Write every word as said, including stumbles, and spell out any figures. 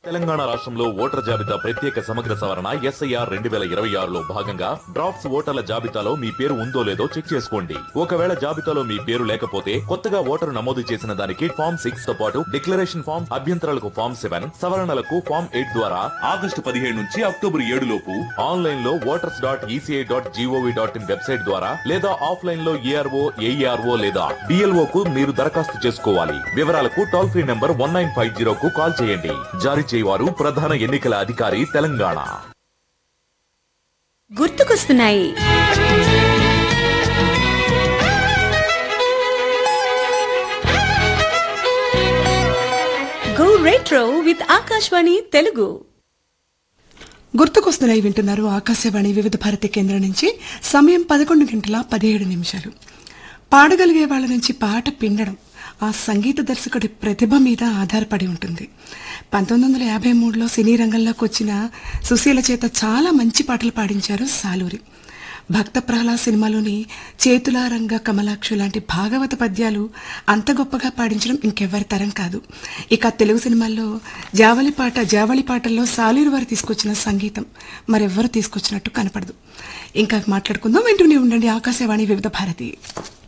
తెలంగాణ రాష్ట్రంలో ఓటర్ జాబితా ప్రత్యేక సమగ్ర సవరణ ఎస్ఐఆర్ రెండు వేల ఇరవై ఆరులో భాగంగా డ్రాఫ్ట్స్ ఓటర్ల జాబితాలో మీ పేరు ఉందో లేదో చెక్ చేసుకోండి. ఒకవేళ జాబితాలో మీ పేరు లేకపోతే కొత్తగా ఓటరు నమోదు చేసిన దానికి ఫామ్ సిక్స్ తో పాటు డిక్లరేషన్ ఫామ్, అభ్యంతరాలకు ఫామ్ సెవెన్, సవరణలకు ఫామ్ ఎయిట్ ద్వారా ఆగస్టు పదిహేడు నుంచి అక్టోబర్ ఏడు లోపు ఆన్లైన్ లో voters dot ECI dot GOV dot in website ద్వారా లేదా ఆఫ్లైన్ లో ఏఆర్ఓ ఏఈఆర్ఓ లేదా డిఎల్ఓ కు మీరు దరఖాస్తు చేసుకోవాలి. వివరాలకు toll free number one nine five zero కు కాల్ చేయండి. జారీ వారు ప్రధాన ఎన్నికల అధికారి తెలంగాణ. గుర్తుకొస్తున్నాయి go retro with Akashvani Telugu. గుర్తుకొస్తున్నాయి వింటున్నారు ఆకాశవాణి వివిధ భారతి కేంద్రం నుంచి. సమయం పదకొండు గంటల పదిహేడు నిమిషాలు. పాడగలిగే వాళ్ళ నుంచి పాట పిండడం ఆ సంగీత దర్శకుడి ప్రతిభ మీద ఆధారపడి ఉంటుంది. పంతొమ్మిది వందల యాభై మూడులో సినీ రంగంలోకి వచ్చిన సుశీల చేత చాలా మంచి పాటలు పాడించారు సాలూరి. భక్త ప్రహ్లాద్ సినిమాలోని చేతుల రంగ కమలాక్షు లాంటి భాగవత పద్యాలు అంత గొప్పగా పాడించడం ఇంకెవ్వరి తరం కాదు. ఇక తెలుగు సినిమాల్లో జావళి పాట జావళి పాటల్లో సాలూరి వారు తీసుకొచ్చిన సంగీతం మరెవ్వరూ తీసుకొచ్చినట్టు కనపడదు. ఇంకా మాట్లాడుకుందాం, వింటూనే ఉండండి ఆకాశవాణి వివిధ భారతి.